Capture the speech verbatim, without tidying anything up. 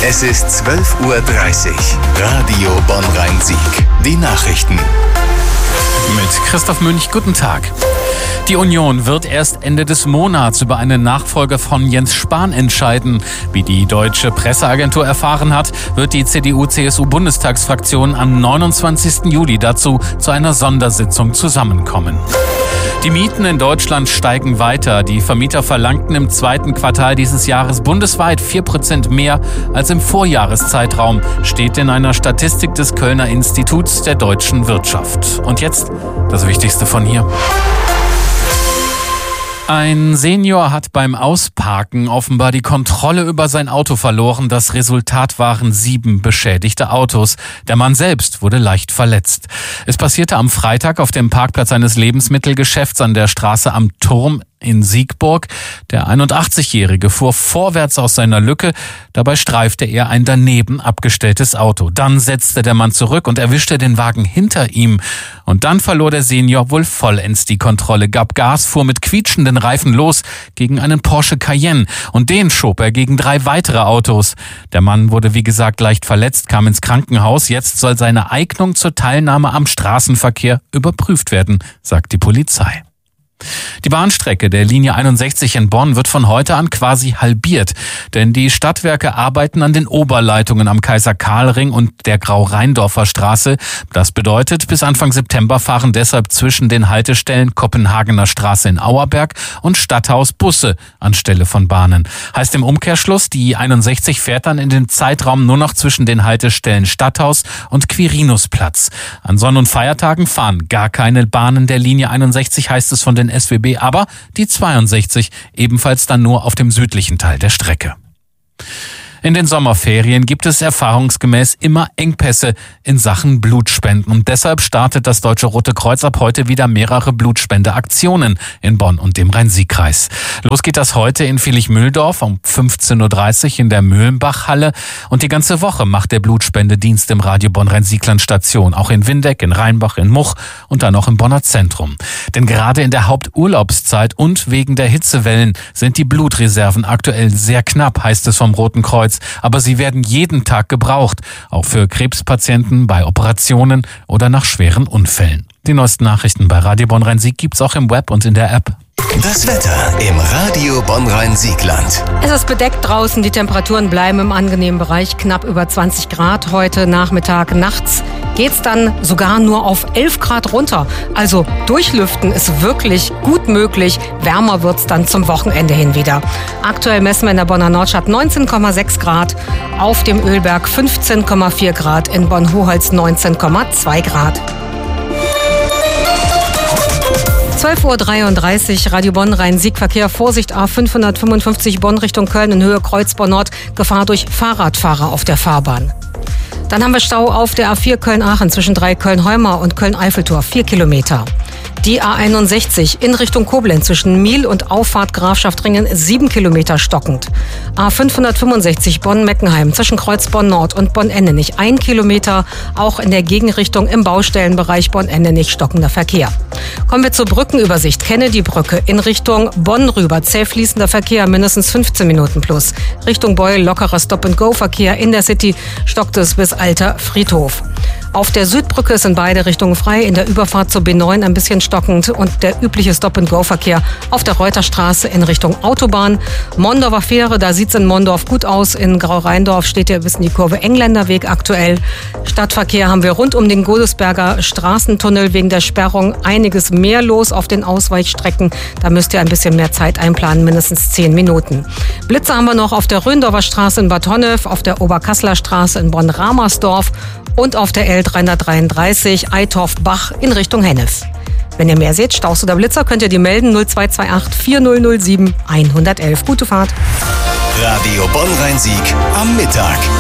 Es ist zwölf Uhr dreißig. Radio Bonn-Rhein-Sieg. Die Nachrichten. Mit Christoph Münch, guten Tag. Die Union wird erst Ende des Monats über einen Nachfolger von Jens Spahn entscheiden. Wie die deutsche Presseagentur erfahren hat, wird die C D U-C S U-Bundestagsfraktion am neunundzwanzigsten Juli dazu zu einer Sondersitzung zusammenkommen. Die Mieten in Deutschland steigen weiter. Die Vermieter verlangten im zweiten Quartal dieses Jahres bundesweit vier Prozent mehr als im Vorjahreszeitraum, steht in einer Statistik des Kölner Instituts der deutschen Wirtschaft. Und jetzt das Wichtigste von hier. Ein Senior hat beim Ausparken offenbar die Kontrolle über sein Auto verloren. Das Resultat waren sieben beschädigte Autos. Der Mann selbst wurde leicht verletzt. Es passierte am Freitag auf dem Parkplatz eines Lebensmittelgeschäfts an der Straße am Turm in Siegburg. Der einundachtzigjährige fuhr vorwärts aus seiner Lücke. Dabei streifte er ein daneben abgestelltes Auto. Dann setzte der Mann zurück und erwischte den Wagen hinter ihm. Und dann verlor der Senior wohl vollends die Kontrolle, gab Gas, fuhr mit quietschenden Reifen los gegen einen Porsche Cayenne. Und den schob er gegen drei weitere Autos. Der Mann wurde wie gesagt leicht verletzt, kam ins Krankenhaus. Jetzt soll seine Eignung zur Teilnahme am Straßenverkehr überprüft werden, sagt die Polizei. Die Bahnstrecke der Linie einundsechzig in Bonn wird von heute an quasi halbiert, denn die Stadtwerke arbeiten an den Oberleitungen am Kaiser-Karl-Ring und der Grau-Rheindorfer Straße. Das bedeutet, bis Anfang September fahren deshalb zwischen den Haltestellen Kopenhagener Straße in Auerberg und Stadthaus Busse anstelle von Bahnen. Heißt im Umkehrschluss, die einundsechzig fährt dann in dem Zeitraum nur noch zwischen den Haltestellen Stadthaus und Quirinusplatz. An Sonn- und Feiertagen fahren gar keine Bahnen der Linie einundsechzig, heißt es von den S W B, aber die zweiundsechzig ebenfalls dann nur auf dem südlichen Teil der Strecke. In den Sommerferien gibt es erfahrungsgemäß immer Engpässe in Sachen Blutspenden. Und deshalb startet das Deutsche Rote Kreuz ab heute wieder mehrere Blutspendeaktionen in Bonn und dem Rhein-Sieg-Kreis. Los geht das heute in Vilich-Mühldorf um fünfzehn Uhr dreißig in der Mühlenbach-Halle. Und die ganze Woche macht der Blutspendedienst im Radio Bonn-Rhein-Siegland Station. Auch in Windeck, in Rheinbach, in Much und dann auch im Bonner Zentrum. Denn gerade in der Haupturlaubszeit und wegen der Hitzewellen sind die Blutreserven aktuell sehr knapp, heißt es vom Roten Kreuz. Aber sie werden jeden Tag gebraucht, auch für Krebspatienten, bei Operationen oder nach schweren Unfällen. Die neuesten Nachrichten bei Radio Bonn-Rhein-Sieg gibt's auch im Web und in der App. Das Wetter im Radio Bonn-Rhein-Siegland. Es ist bedeckt draußen, die Temperaturen bleiben im angenehmen Bereich, knapp über zwanzig Grad. Heute Nachmittag, nachts geht's dann sogar nur auf elf Grad runter. Also durchlüften ist wirklich gut möglich. Wärmer wird's dann zum Wochenende hin wieder. Aktuell messen wir in der Bonner Nordstadt neunzehn Komma sechs Grad, auf dem Ölberg fünfzehn Komma vier Grad, in Bonn-Hoholz neunzehn Komma zwei Grad. zwölf Uhr dreiunddreißig, Radio Bonn-Rhein-Sieg-Verkehr. Vorsicht, A fünfhundertfünfundfünfzig Bonn Richtung Köln in Höhe Kreuzborn-Nord. Gefahr durch Fahrradfahrer auf der Fahrbahn. Dann haben wir Stau auf der A vier Köln-Aachen zwischen drei Köln-Heumar und Köln-Eiffeltor, vier Kilometer. Die A einundsechzig in Richtung Koblenz zwischen Miel und Auffahrt Grafschaftringen, sieben Kilometer stockend. A fünfhundertfünfundsechzig Bonn-Meckenheim zwischen Kreuzborn-Nord und Bonn-Endenich, ein Kilometer, auch in der Gegenrichtung im Baustellenbereich Bonn-Endenich stockender Verkehr. Kommen wir zur Brückenübersicht. Kennedy-Brücke in Richtung Bonn rüber, zäh fließender Verkehr, mindestens fünfzehn Minuten plus. Richtung Beul lockerer Stop-and-Go-Verkehr, in der City stockt es bis Alter Friedhof. Auf der Südbrücke ist in beide Richtungen frei, in der Überfahrt zur B neun ein bisschen stockend und der übliche Stop-and-Go-Verkehr auf der Reuterstraße in Richtung Autobahn. Mondorfer Fähre, da sieht's in Mondorf gut aus. In Grau-Rheindorf steht ja bis in die Kurve Engländerweg aktuell. Stadtverkehr haben wir rund um den Godesberger Straßentunnel wegen der Sperrung einiges mehr los auf den Ausweichstrecken. Da müsst ihr ein bisschen mehr Zeit einplanen, mindestens zehn Minuten. Blitze haben wir noch auf der Röndorfer Straße in Bad Honnef, auf der Oberkasseler Straße in Bonn-Ramersdorf und auf der L dreihundertdreiunddreißig Eitorf-Bach in Richtung Hennef. Wenn ihr mehr seht, Staus oder Blitzer, könnt ihr die melden null zwei zwei acht vier null null sieben eins eins eins. Gute Fahrt. Radio Bonn-Rhein-Sieg am Mittag.